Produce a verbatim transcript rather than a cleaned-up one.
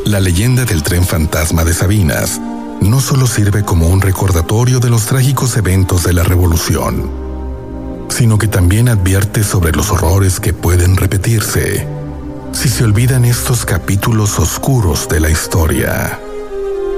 La leyenda del tren fantasma de Sabinas no solo sirve como un recordatorio de los trágicos eventos de la Revolución, sino que también advierte sobre los horrores que pueden repetirse si se olvidan estos capítulos oscuros de la historia.